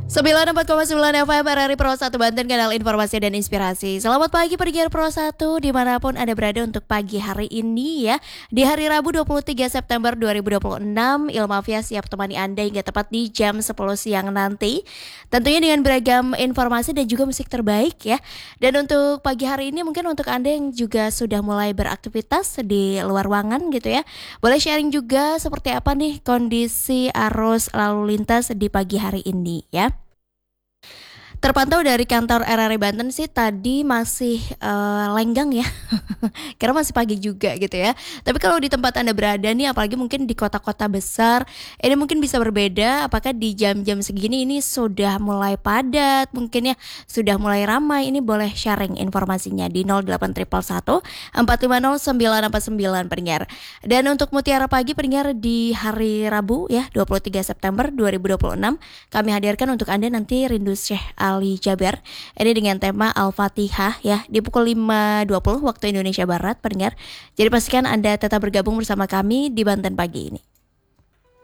94,9 FM RRI Pro 1 Banten, kanal informasi dan inspirasi. Selamat pagi pendengar Pro 1 dimanapun Anda berada untuk pagi hari ini ya. Di hari Rabu 23 September 2026, Ilmafia siap temani Anda hingga tepat di jam 10 siang nanti. Tentunya dengan beragam informasi dan juga musik terbaik ya. Dan untuk pagi hari ini mungkin untuk Anda yang juga sudah mulai beraktivitas di luar ruangan gitu ya, boleh sharing juga seperti apa nih kondisi arus lalu lintas di pagi hari ini ya. Terpantau dari kantor RRI Banten sih tadi masih lenggang ya, karena masih pagi juga gitu ya. Tapi kalau di tempat Anda berada nih, apalagi mungkin di kota-kota besar, ini mungkin bisa berbeda. Apakah di jam-jam segini ini sudah mulai padat, mungkin ya sudah mulai ramai? Ini boleh sharing informasinya di 08111 450 949 pendengar. Dan untuk Mutiara Pagi pendengar di hari Rabu ya 23 September 2026, kami hadirkan untuk Anda nanti Rindu Syekh Ali Jaber. Ini dengan tema Al-Fatihah ya di pukul 5.20 waktu Indonesia Barat pendengar. Jadi pastikan Anda tetap bergabung bersama kami di Banten pagi ini.